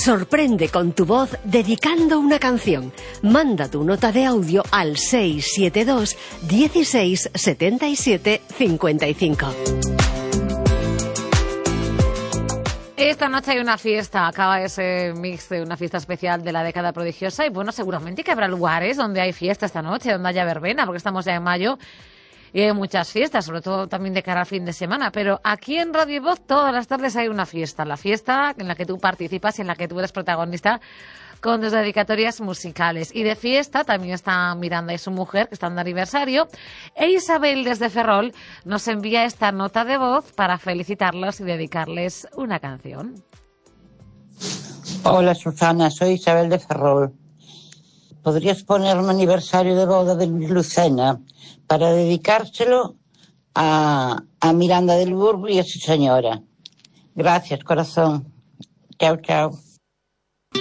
Sorprende con tu voz dedicando una canción. Manda tu nota de audio al 672 16 77 55. Esta noche hay una fiesta, acaba ese mix de una fiesta especial de la década prodigiosa y bueno, seguramente que habrá lugares donde hay fiesta esta noche, donde haya verbena, porque estamos ya en mayo y hay muchas fiestas, sobre todo también de cara al fin de semana, pero aquí en Radio Voz todas las tardes hay una fiesta, la fiesta en la que tú participas y en la que tú eres protagonista con tus dedicatorias musicales. Y de fiesta también está Miranda y su mujer, que están de aniversario, e Isabel desde Ferrol nos envía esta nota de voz para felicitarlos y dedicarles una canción. Hola Susana, soy Isabel de Ferrol. ¿Podrías poner un aniversario de boda de Luis Lucena para dedicárselo a Miranda del Burgo y a su señora? Gracias, corazón. Chao, chao.